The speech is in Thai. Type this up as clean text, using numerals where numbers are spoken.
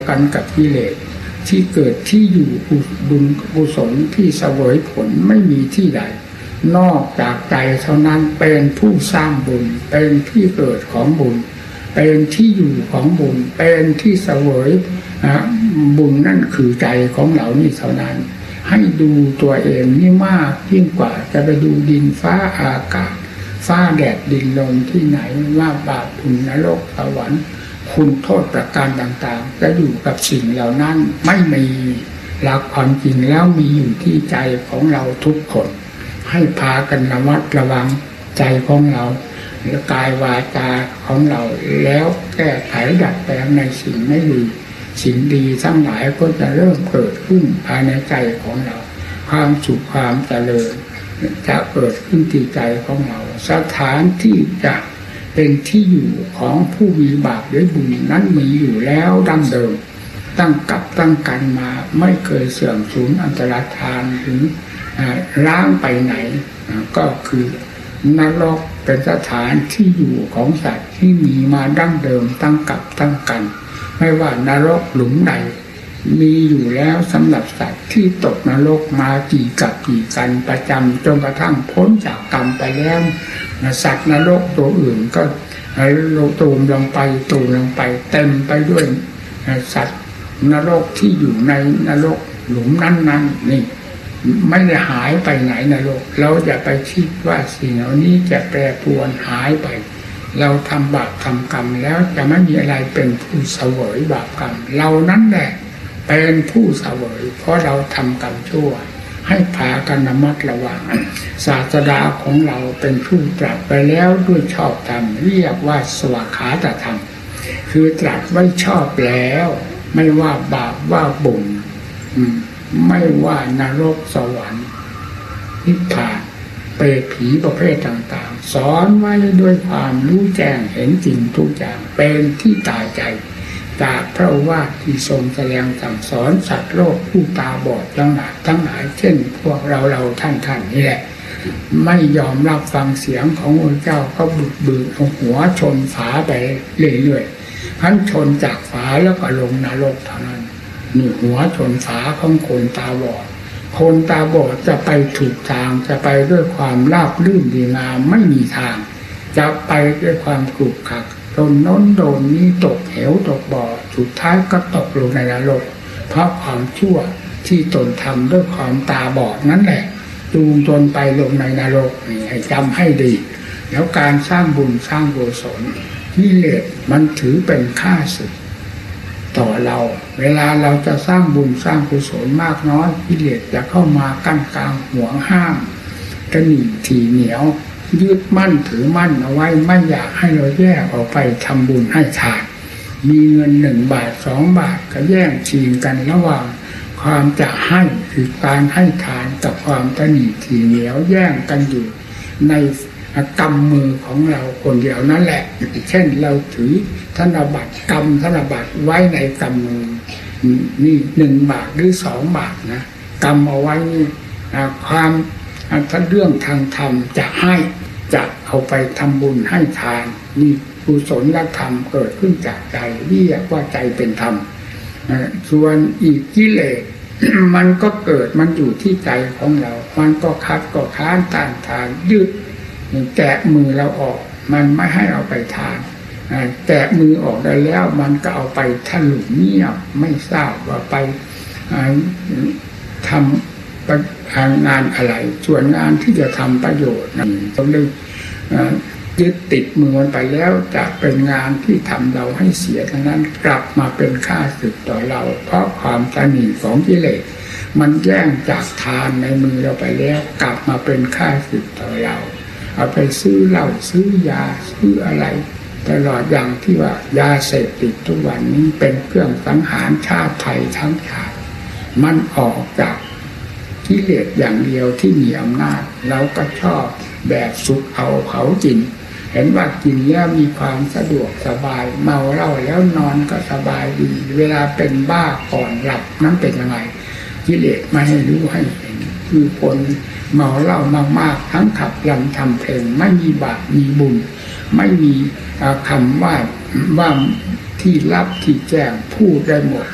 กันกับกิเลสที่เกิดที่อยู่บุญกุศลที่เสวยผลไม่มีที่ใดนอกจากใจเท่านั้นเป็นผู้สร้างบุญเป็นที่เกิดของบุญเป็นที่อยู่ของบุญเป็นที่เสวยบุญนั่นคือใจของเรานี่เท่านั้นให้ดูตัวเองนี่มากยิ่งกว่าจะไปดูดินฟ้าอากาศฟ้าแดดดินลมที่ไหนว่าบาปบุญนรกสวรรค์คุณโทษประการต่างๆจะอยู่กับสิ่งเหล่านั้นไม่มีหลักความจริงแล้วมีอยู่ที่ใจของเราทุกคนให้พากันระมัดระวังใจของเราและกายวาจาของเราแล้วแก้ไขดัดแปลงในสิ่งไม่ดีสิ่งดีทั้งหลายก็จะเริ่มเกิดขึ้นภายในใจของเราความสุขความเจริญจะเกิดขึ้นที่ใจของเราสถานที่จะเป็นที่อยู่ของผู้มีบาปหรือบุญนั้นมีอยู่แล้วดั้งเดิมตั้งกับตั้งกันมาไม่เคยเสื่อมสูญอันตรธานถึงล้างไปไหนก็คือนรกเป็นสถานที่อยู่ของสัตว์ที่มีมาดั้งเดิมตั้งกับตั้งกันไม่ว่านรกหลุมใดมีอยู่แล้วสำหรับสัตว์ที่ตกนรกมากี่กับกี่กันประจำจนกระทั่งพ้นจากกรรมไปแล้วสัตว์นรกตัวอื่นก็ตูมลงไปเต็มไปด้วยสัตว์นรกที่อยู่ในนรกหลุมนั้นนี่ไม่ได้หายไปไหนนรกเราอย่าไปคิดว่าสิ่งเหล่านี้จะแปรปรวนหายไปเราทำบาปทำกรรมแล้วจะไม่มีอะไรเป็นผู้เสวยบาปกรรมเรานั้นแหละเป็นผู้เสวยเพราะเราทำกรรมชั่วให้พากันระมัดระวังศาสดาของเราเป็นผู้ตรัสไปแล้วด้วยชอบธรรมเรียกว่าสวากขาตธรรมคือตรัสไว้ชอบแล้วไม่ว่าบาปว่าบุญไม่ว่านรกสวรรค์นิพพานเปรตผีประเภทต่างๆสอนไว้ด้วยความรู้แจ้งเห็นจริงทุกอย่างเป็นที่ตายใจจากพระวาทที่ทรงแสดงสั่งสอนสัตว์โลกผู้ตาบอดทั้งหลายเช่นพวกเราท่านนี่แหละไม่ยอมรับฟังเสียงของพระเจ้าก็บึกเอาหัวชนฝาไปเรื่อยๆทั้งชนจากฝาแล้วก็ลงนรกเท่านั้นนี่หัวชนฝาของคนตาบอดคนตาบอดจะไปถูกทางจะไปด้วยความราบรื่นดีงามไม่มีทางจะไปด้วยความขรุขระโดนโน้นโดนนี้ตกเหวตกบ่อสุดท้ายก็ตกลงในนรกเพราะความชั่วที่ตนทำด้วยความตาบอดนั่นแหละจูงตนไปลงในนรกนี่ให้จำให้ดีแล้วการสร้างบุญสร้างกุศลกิเลสมันถือเป็นข้าศึกต่อเราเวลาเราจะสร้างบุญสร้างกุศลมากน้อยกิเลสจะเข้ามากั้นกลางห่วงห้ามกระหนี่ถี่เหนียวยึดมั่นถือมั่นเอาไว้ไม่อยากให้เราแยกออกไปทำบุญให้ทานมีเงิน1 บาท2 บาทก็แย่งชิงกันระหว่างความจะให้คือการให้ทานกับความตระหนี่ถี่เหนียวแย่งกันอยู่ในกำมือของเราคนเดียวนั่นแหละเช่นเราถือธนบัตรกำธนบัตรไว้ในกำมือนี่1 บาทหรือ2 บาทนะกำเอาไว้นี่ความถ้าเรื่องทางธรรมจะเอาไปทำบุญให้ทานนี่กุศลธรรมเกิดขึ้นจากใจเรียกว่าใจเป็นธรรมส่วนอีกกิเลส มันก็เกิดมันอยู่ที่ใจของเรามันก็คัดก็ค้านต้านทานยึดแกะมือเราออกมันไม่ให้เอาไปทานแกะมือออกได้แล้วมันก็เอาไปถลุเงียบไม่ทราบว่าไปทำงานอะไรส่วนงานที่จะทำประโยชน์นั้นต้องยึดติดมือมันไปแล้วจะเป็นงานที่ทำเราให้เสียทั้งนั้นกลับมาเป็นข้าศึกต่อเราเพราะความตนีของกิเลสมันแย่งจากทานในมือเราไปแล้วกลับมาเป็นข้าศึกต่อเราเอาไปซื้อเหล้าซื้อยาซื้ออะไรตลอดอย่างที่ว่ายาเสพติดทุกวันนี้เป็นเครื่องสังหารชาติไทยทั้งชาติมันออกจากกิเลสอย่างเดียวที่มีอำนาจเราก็ชอบแบบสุกเอาเผากินเห็นว่ากินแล้วมีความสะดวกสบายเมาเหล้าแล้วนอนก็สบายดีเวลาเป็นบ้าก่อนหลับนั้นเป็นยังไงกิเลสไม่ให้รู้ให้เห็นคือคนเมาเหล้ามากๆทั้งขับรำทำเพลงไม่มีบาปมีบุญไม่มีคำว่าที่ลับที่แจ้งพูดได้หมด